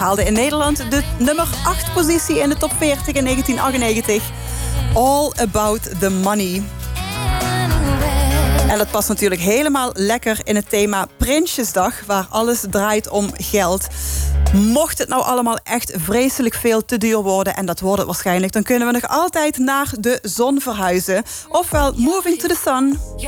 haalde in Nederland de nummer 8 positie in de top 40 in 1998. All About the Money. En dat past natuurlijk helemaal lekker in het thema Prinsjesdag, waar alles draait om geld. Mocht het nou allemaal echt vreselijk veel te duur worden, en dat wordt het waarschijnlijk, dan kunnen we nog altijd naar de zon verhuizen. Ofwel Moving to the Sun.